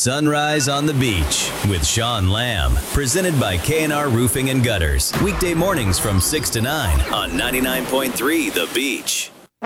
Sunrise on the Beach with Sean Lamb, presented by K&R Roofing and Gutters. Weekday mornings from 6 to 9 on 99.3 The Beach.